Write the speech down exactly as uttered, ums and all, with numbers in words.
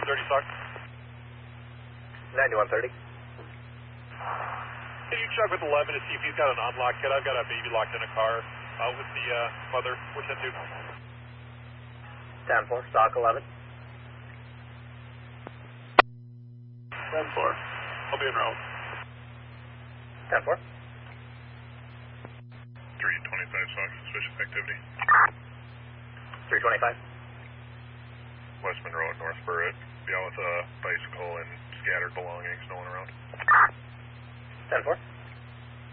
thirty, Stock. ninety-one thirty. Can you check with eleven to see if he's got an unlock kit? I've got a baby locked in a car out with the uh, mother. What's that do? ten four, stock eleven. ten four. I'll be en route. ten four. three twenty-five, Stock. Suspicious activity. three twenty-five. West Monroe, North Burritt. Be out with a bicycle and scattered belongings, no one around. ten four.